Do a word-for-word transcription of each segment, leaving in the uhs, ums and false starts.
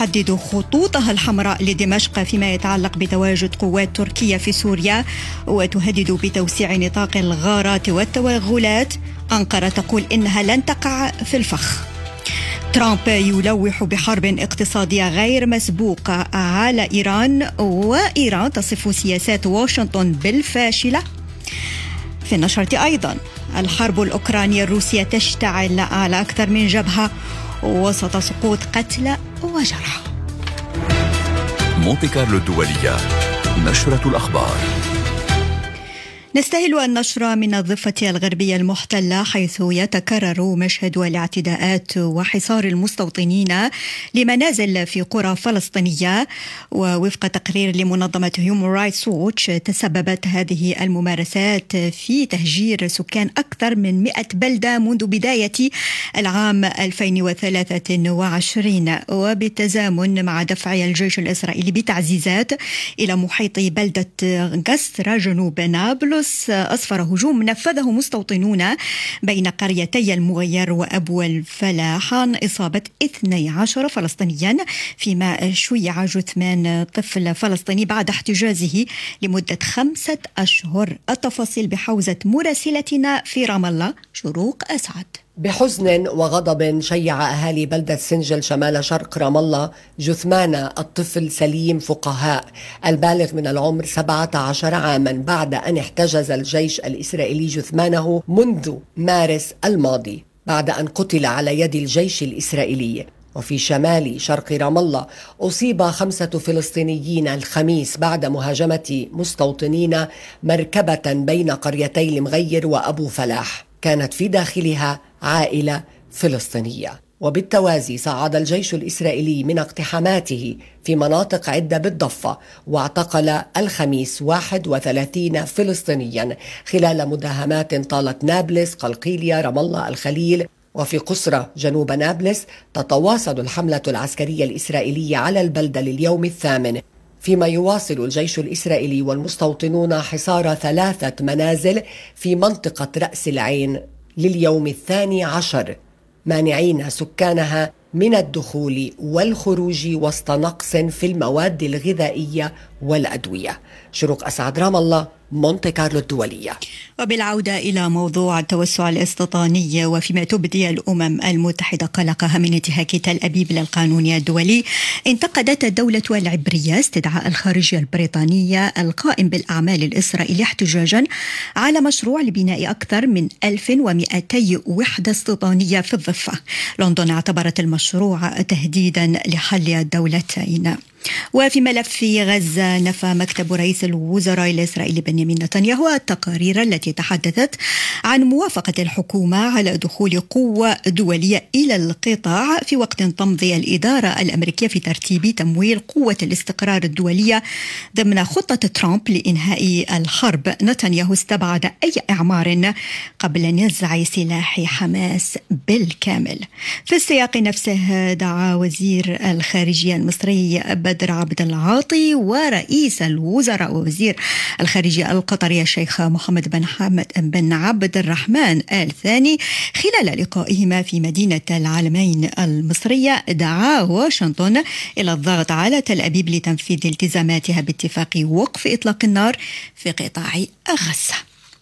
تحدد خطوطها الحمراء لدمشق فيما يتعلق بتواجد قوات تركيا في سوريا، وتهدد بتوسيع نطاق الغارات والتوغلات. أنقرة تقول إنها لن تقع في الفخ. ترامب يلوح بحرب اقتصادية غير مسبوقة على إيران، وإيران تصف سياسات واشنطن بالفاشلة. في النشرة أيضا الحرب الأوكرانية الروسية تشتعل على أكثر من جبهة وسط سقوط قتلى وجرحى. مونتي كارلو الدولية، نشرة الأخبار. نستهل النشرة من الضفة الغربية المحتلة، حيث يتكرر مشهد الاعتداءات وحصار المستوطنين لمنازل في قرى فلسطينية. ووفق تقرير لمنظمة هيومن رايتس ووتش، تسببت هذه الممارسات في تهجير سكان أكثر من مئة بلدة منذ بداية العام ألفين وثلاثة وعشرين، وبالتزامن مع دفع الجيش الإسرائيلي بتعزيزات إلى محيط بلدة غسرة جنوب نابلس. أسفر هجوم نفذه مستوطنون بين قريتي المغير وأبو الفلاح عن إصابة اثني عشر فلسطينيا، فيما شيع جثمان طفل فلسطيني بعد احتجازه لمدة خمسة أشهر. التفاصيل بحوزة مراسلتنا في رام الله شروق أسعد. بحزن وغضب شيع أهالي بلدة سنجل شمال شرق رام الله جثمان الطفل سليم فقهاء البالغ من العمر سبعة عشر عاما بعد أن احتجز الجيش الإسرائيلي جثمانه منذ مارس الماضي بعد أن قتل على يد الجيش الإسرائيلي. وفي شمال شرق رام الله أصيب خمسة فلسطينيين الخميس بعد مهاجمة مستوطنين مركبة بين قريتي المغير وأبو فلاح كانت في داخلها عائلة فلسطينية. وبالتوازي صعد الجيش الإسرائيلي من اقتحاماته في مناطق عدة بالضفة، واعتقل الخميس واحد وثلاثين فلسطينيا خلال مداهمات طالت نابلس، قلقيلية، رام الله، الخليل. وفي قسرة جنوب نابلس تتواصل الحملة العسكرية الإسرائيلية على البلدة لليوم الثامن، فيما يواصل الجيش الإسرائيلي والمستوطنون حصار ثلاثة منازل في منطقة رأس العين لليوم الثاني عشر، مانعين سكانها من الدخول والخروج وسط نقص في المواد الغذائية والأدوية. شروق أسعد، رام الله، مونتي كارلو الدولية. وبالعودة إلى موضوع التوسع الاستيطاني، وفيما تبدي الأمم المتحدة قلقها من انتهاك تل أبيب للقانون الدولي، انتقدت الدولة العبرية استدعاء الخارجية البريطانية القائم بالأعمال الإسرائيلية احتجاجا على مشروع لبناء أكثر من ألف ومئتي وحدة استيطانية في الضفة. لندن اعتبرت المشروع تهديدا لحل الدولتين. وفي ملف غزة، نفى مكتب رئيس الوزراء الإسرائيلي بنيامين نتنياهو التقارير التي تحدثت عن موافقة الحكومة على دخول قوة دولية إلى القطاع في وقت تمضي الإدارة الأمريكية في ترتيب تمويل قوة الاستقرار الدولية ضمن خطة ترامب لإنهاء الحرب. نتنياهو استبعد أي إعمار قبل نزع سلاح حماس بالكامل. في السياق نفسه، دعا وزير الخارجية المصري بدر عبد العاطي ورئيس الوزراء ووزير الخارجية القطرية الشيخ محمد بن حمد بن عبد الرحمن آل ثاني خلال لقائهما في مدينة العالمين المصرية، دعا واشنطن إلى الضغط على تل أبيب لتنفيذ التزاماتها باتفاق وقف إطلاق النار في قطاع غزة.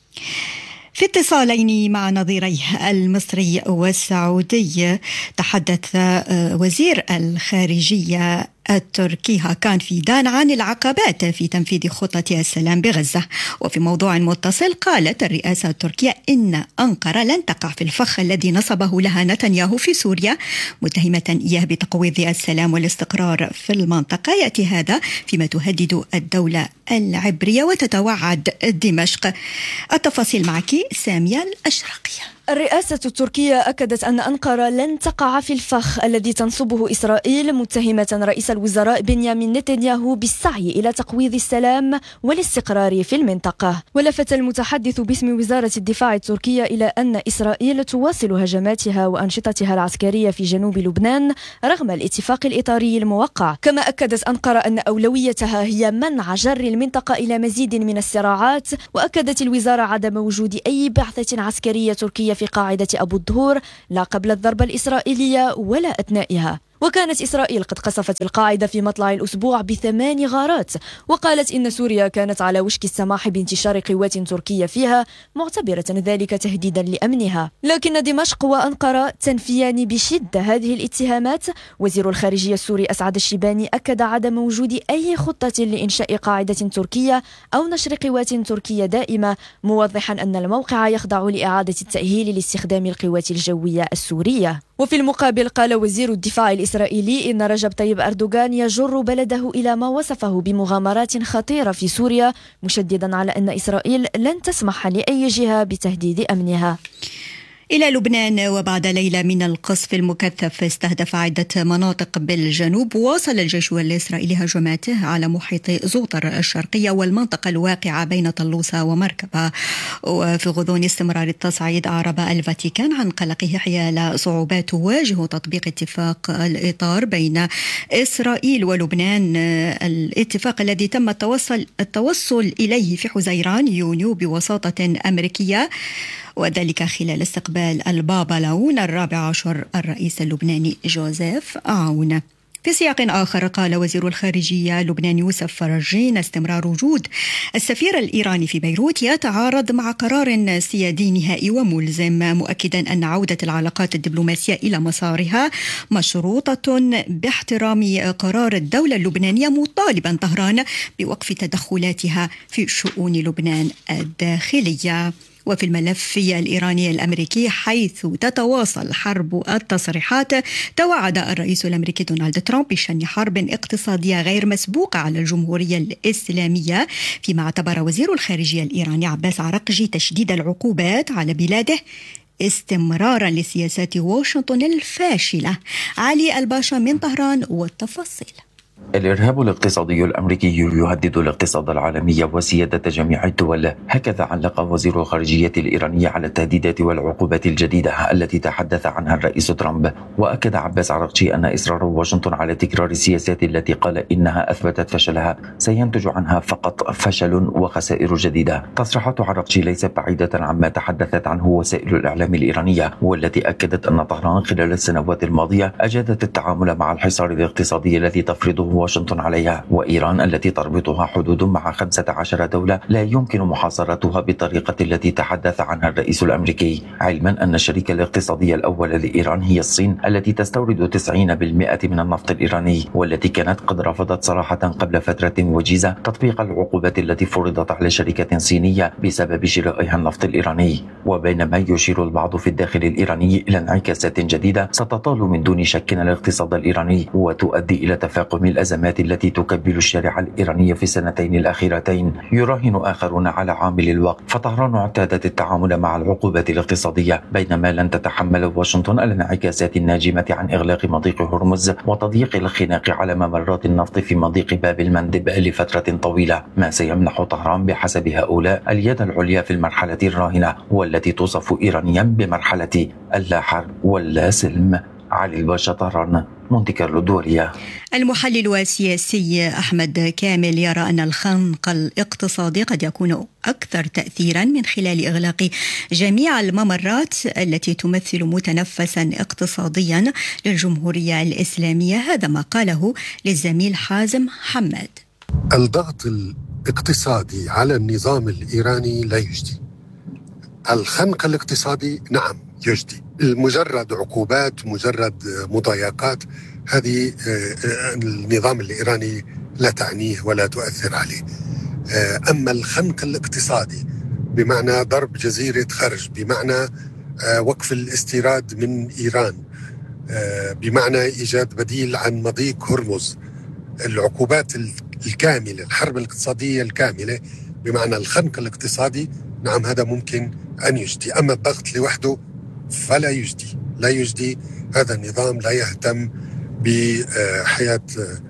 في اتصالين مع نظيريه المصري والسعودي، تحدث وزير الخارجية التركي هاكان فيدان عن العقبات في تنفيذ خطة السلام بغزة. وفي موضوع متصل، قالت الرئاسة التركية إن أنقرة لن تقع في الفخ الذي نصبه لها نتنياهو في سوريا، متهمة إياه بتقويض السلام والاستقرار في المنطقة. يأتي هذا فيما تهدد الدولة العبرية وتتوعد دمشق. التفاصيل معك سامية الأشرقية. الرئاسة التركية أكدت أن أنقرة لن تقع في الفخ الذي تنصبه إسرائيل، متهمة رئيس الوزراء بنيامين نتنياهو بالسعي إلى تقويض السلام والاستقرار في المنطقة. ولفت المتحدث باسم وزارة الدفاع التركية إلى أن إسرائيل تواصل هجماتها وأنشطتها العسكرية في جنوب لبنان رغم الاتفاق الإطاري الموقع. كما أكدت أنقرة أن أولويتها هي منع جر المنطقة إلى مزيد من الصراعات. وأكدت الوزارة عدم وجود أي بعثة عسكرية تركية في قاعدة أبو الظهور، لا قبل الضربة الإسرائيلية ولا أثنائها. وكانت إسرائيل قد قصفت القاعدة في مطلع الأسبوع بثمان غارات، وقالت إن سوريا كانت على وشك السماح بانتشار قوات تركية فيها، معتبرة ذلك تهديدا لأمنها. لكن دمشق وأنقرة تنفيان بشدة هذه الاتهامات. وزير الخارجية السوري أسعد الشيباني أكد عدم وجود أي خطة لإنشاء قاعدة تركية أو نشر قوات تركية دائمة، موضحا أن الموقع يخضع لإعادة التأهيل لاستخدام القوات الجوية السورية. وفي المقابل قال وزير الدفاع الإسرائيلي إن رجب طيب أردوغان يجر بلده إلى ما وصفه بمغامرات خطيرة في سوريا، مشددا على أن إسرائيل لن تسمح لأي جهة بتهديد أمنها. إلى لبنان، وبعد ليلة من القصف المكثف استهدف عدة مناطق بالجنوب، واصل الجيش الإسرائيلي هجماته على محيط زوطر الشرقية والمنطقة الواقعة بين طلوسة ومركبة. وفي غضون استمرار التصعيد أعرب الفاتيكان عن قلقه حيال صعوبات تواجه تطبيق اتفاق الإطار بين إسرائيل ولبنان، الاتفاق الذي تم التوصل, التوصل إليه في حزيران يونيو بوساطة أمريكية، وذلك خلال استقبال البابا لاون الرابع عشر الرئيس اللبناني جوزيف عون. في سياق آخر قال وزير الخارجية اللبناني يوسف فرجين استمرار وجود السفير الإيراني في بيروت يتعارض مع قرار سيادي نهائي وملزم، مؤكدا أن عودة العلاقات الدبلوماسية إلى مسارها مشروطة باحترام قرار الدولة اللبنانية، مطالبا طهران بوقف تدخلاتها في شؤون لبنان الداخلية. وفي الملف الإيراني الأمريكي، حيث تتواصل حرب التصريحات، توعد الرئيس الأمريكي دونالد ترامب بشن حرب اقتصادية غير مسبوقة على الجمهورية الإسلامية، فيما اعتبر وزير الخارجية الإيراني عباس عراقجي تشديد العقوبات على بلاده استمرارا لسياسات واشنطن الفاشلة. علي الباشا من طهران والتفاصيل. الإرهاب الاقتصادي الأمريكي يهدد الاقتصاد العالمي وسيادة جميع الدول، هكذا علق وزير الخارجية الإيراني على التهديدات والعقوبات الجديدة التي تحدث عنها الرئيس ترامب. وأكد عباس عراقجي أن إصرار واشنطن على تكرار السياسات التي قال إنها أثبتت فشلها سينتج عنها فقط فشل وخسائر جديدة. تصريحات عراقجي ليست بعيدة عما تحدثت عنه وسائل الإعلام الإيرانية، والتي أكدت أن طهران خلال السنوات الماضية أجادت التعامل مع الحصار الاقتصادي الذي تفرضه واشنطن عليها، وإيران التي تربطها حدود مع خمسة عشر دولة لا يمكن محاصرتها بالطريقة التي تحدث عنها الرئيس الأمريكي، علما أن الشريك الاقتصادي الأول لإيران هي الصين التي تستورد تسعين بالمئة من النفط الإيراني، والتي كانت قد رفضت صراحة قبل فترة وجيزة تطبيق العقوبات التي فرضت على شركة صينية بسبب شرائها النفط الإيراني. وبينما يشير البعض في الداخل الإيراني إلى انعكاسات جديدة ستطال من دون شك الاقتصاد الإيراني وتؤدي إلى تفاقم الأزمات التي تكبل الشارع الإيراني في السنتين الأخيرتين، يراهن آخرون على عامل الوقت، فطهران اعتادت التعامل مع العقوبات الاقتصادية، بينما لن تتحمل واشنطن الانعكاسات الناجمة عن إغلاق مضيق هرمز وتضييق الخناق على ممرات النفط في مضيق باب المندب لفترة طويلة، ما سيمنح طهران بحسب هؤلاء اليد العليا في المرحلة الراهنة، والتي توصف إيرانيا بمرحلة اللا حرب ولا سلم. علي الباشا، طهران، مونتي كارلو الدولية. المحلل والسياسي أحمد كامل يرى أن الخنق الاقتصادي قد يكون أكثر تأثيرا من خلال إغلاق جميع الممرات التي تمثل متنفسا اقتصاديا للجمهورية الإسلامية. هذا ما قاله للزميل حازم حماد. الضغط الاقتصادي على النظام الإيراني لا يجدي، الخنق الاقتصادي نعم يجدي. المجرد عقوبات، مجرد مضايقات، هذه النظام الإيراني لا تعنيه ولا تؤثر عليه. أما الخنق الاقتصادي بمعنى ضرب جزيرة خرج، بمعنى وقف الاستيراد من إيران، بمعنى إيجاد بديل عن مضيق هرمز، العقوبات الكاملة، الحرب الاقتصادية الكاملة بمعنى الخنق الاقتصادي، نعم هذا ممكن أن يجدي. أما الضغط لوحده فلا يجدي، لا يجدي. هذا النظام لا يهتم بحياة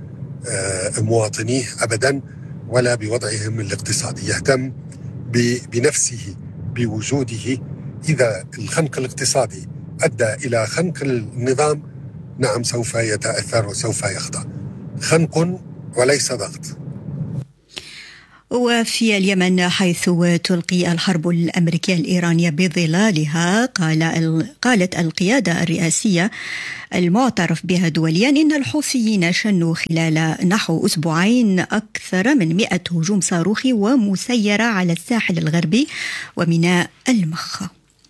مواطنيه أبدا ولا بوضعهم الاقتصادي، يهتم بنفسه، بوجوده. إذا الخنق الاقتصادي أدى إلى خنق النظام، نعم سوف يتأثر وسوف يخضع. خنق وليس ضغط. وفي اليمن حيث تلقي الحرب الأمريكية الإيرانية بظلالها قال قالت القيادة الرئاسية المعترف بها دوليا إن الحوثيين شنوا خلال نحو أسبوعين أكثر من مئة هجوم صاروخي ومسيرة على الساحل الغربي وميناء المخا.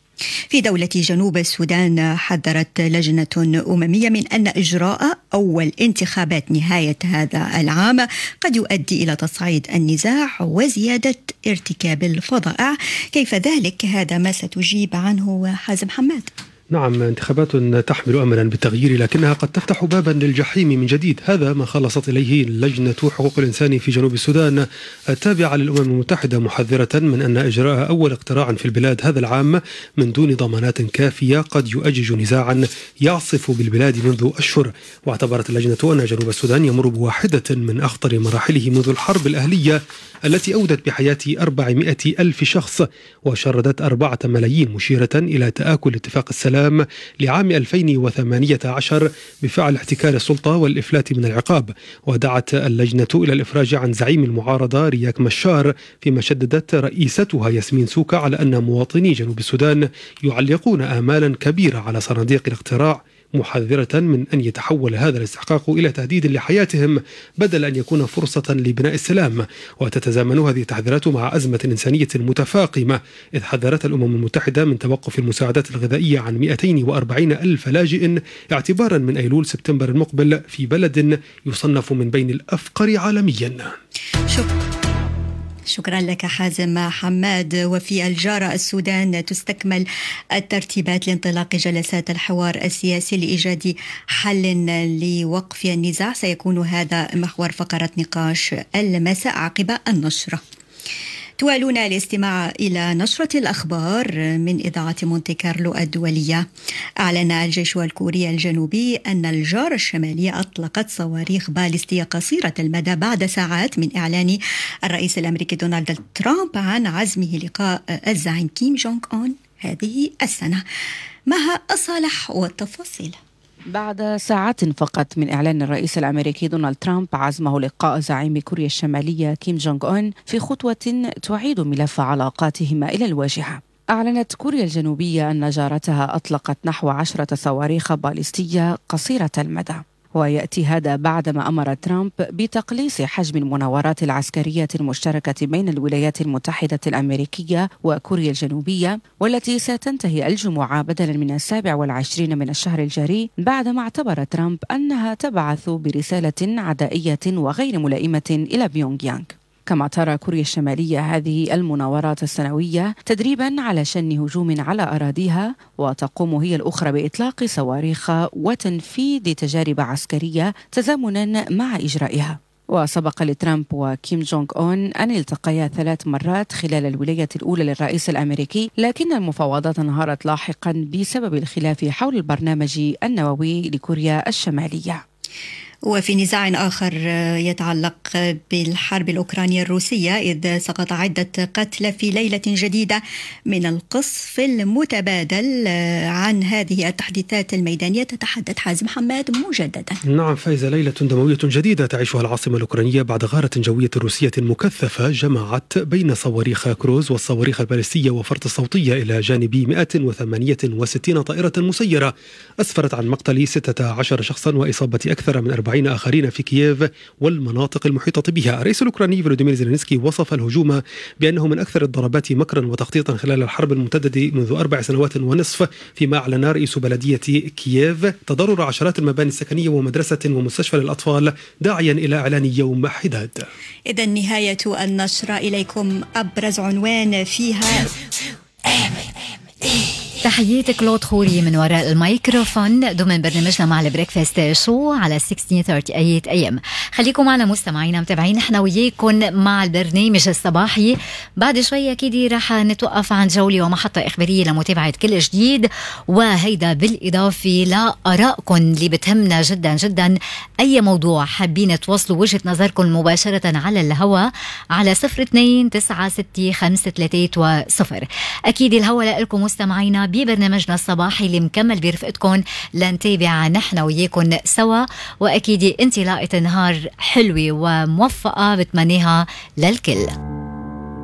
في دولة جنوب السودان حذرت لجنة أممية من أن إجراء أول انتخابات نهاية هذا العام قد يؤدي إلى تصعيد النزاع وزيادة ارتكاب الفظائع. كيف ذلك؟ هذا ما ستجيب عنه حازم حماد. نعم، انتخابات تحمل أملا بالتغيير لكنها قد تفتح بابا للجحيم من جديد. هذا ما خلصت إليه لجنة حقوق الإنسان في جنوب السودان التابعة للأمم المتحدة، محذرة من أن إجراء أول اقتراع في البلاد هذا العام من دون ضمانات كافية قد يؤجج نزاعا يعصف بالبلاد منذ أشهر. واعتبرت اللجنة أن جنوب السودان يمر بواحدة من أخطر مراحله منذ الحرب الأهلية التي أودت بحياة أربعمائة ألف شخص وشردت أربعة ملايين، مشيرة إلى تآكل اتفاق السلام لعام ألفين وثمانية عشر بفعل احتكار السلطة والإفلات من العقاب. ودعت اللجنة إلى الإفراج عن زعيم المعارضة رياك مشار، فيما شددت رئيستها ياسمين سوكا على أن مواطني جنوب السودان يعلقون آمالا كبيرة على صناديق الاقتراع، محذرة من أن يتحول هذا الاستحقاق إلى تهديد لحياتهم بدل أن يكون فرصة لبناء السلام. وتتزامن هذه التحذيرات مع أزمة إنسانية متفاقمة، إذ حذرت الأمم المتحدة من توقف المساعدات الغذائية عن مئتين وأربعين ألف لاجئ اعتبارا من أيلول سبتمبر المقبل في بلد يصنف من بين الأفقر عالميا. شكرا. شكرا لك حازم حماد. وفي الجارة السودان تستكمل الترتيبات لانطلاق جلسات الحوار السياسي لإيجاد حل لوقف النزاع. سيكون هذا محور فقرة نقاش المساء عقب النشرة. توالون الاستماع إلى نشرة الأخبار من إذاعة مونتي كارلو الدولية. أعلن الجيش الكوري الجنوبي أن الجارة الشمالية أطلقت صواريخ باليستية قصيرة المدى بعد ساعات من إعلان الرئيس الأمريكي دونالد ترامب عن عزمه لقاء الزعيم كيم جونغ أون هذه السنة. معها الصالح والتفاصيل. بعد ساعات فقط من إعلان الرئيس الأمريكي دونالد ترامب عزمه لقاء زعيم كوريا الشمالية كيم جونغ أون في خطوة تعيد ملف علاقاتهما إلى الواجهة، أعلنت كوريا الجنوبية أن جارتها أطلقت نحو عشرة صواريخ باليستية قصيرة المدى. ويأتي هذا بعدما أمر ترامب بتقليص حجم المناورات العسكرية المشتركة بين الولايات المتحدة الأمريكية وكوريا الجنوبية، والتي ستنتهي الجمعة بدلا من السابع والعشرين من الشهر الجاري، بعدما اعتبر ترامب أنها تبعث برسالة عدائية وغير ملائمة إلى بيونغ يانغ. كما ترى كوريا الشمالية هذه المناورات السنوية تدريبا على شن هجوم على أراضيها، وتقوم هي الأخرى بإطلاق صواريخ وتنفيذ تجارب عسكرية تزامنا مع إجرائها. وسبق لترامب وكيم جونغ أون أن التقيا ثلاث مرات خلال الولاية الأولى للرئيس الأمريكي، لكن المفاوضات انهارت لاحقا بسبب الخلاف حول البرنامج النووي لكوريا الشمالية. وفي نزاع آخر يتعلق بالحرب الأوكرانية الروسية، إذ سقط عدة قتلى في ليلة جديدة من القصف المتبادل. عن هذه التحديثات الميدانية تتحدث حازم حماد مجددا. نعم فايزة، ليلة دموية جديدة تعيشها العاصمة الأوكرانية بعد غارة جوية روسية مكثفة جمعت بين صواريخ كروز والصواريخ البالستية وفرط الصوتية إلى جانب مئة وثمانية وستين طائرة مسيرة، أسفرت عن مقتل ستة عشر شخصا وإصابة أكثر من أربعين آخرين في كييف والمناطق المحيطة بها. الرئيس الأوكراني فلوديمير زيلينسكي وصف الهجوم بأنه من أكثر الضربات مكرا وتخطيطا خلال الحرب الممتدة منذ أربع سنوات ونصف، فيما أعلن رئيس بلدية كييف تضرر عشرات المباني السكنية ومدرسة ومستشفى للأطفال، داعيا إلى إعلان يوم حداد. إذا نهاية النشرة، إليكم أبرز عنوان فيها. تحياتي كلود خوري من وراء الميكروفون ضمن برنامجنا مع البريكفاست شو على ستة عشر ثلاثين اي ام. خليكم معنا مستمعينا متابعين، احنا وياكم مع البرنامج الصباحي. بعد شوي اكيد رح نتوقف عن جولة ومحطة اخبارية لمتابعة كل جديد، وهيدا بالاضافة لآرائكم اللي بتهمنا جدا جدا. اي موضوع حابين توصلوا وجهة نظركم مباشرة على الهواء على صفر اثنين تسعة ستة خمسة ثلاثة صفر. اكيد الهواء لكم مستمعينا ببرنامجنا الصباحي اللي مكمل برفقتكم لنتابع نحن وياكم سوا، وأكيد انطلاقة نهار حلوة وموفقة بتمنيها للكل.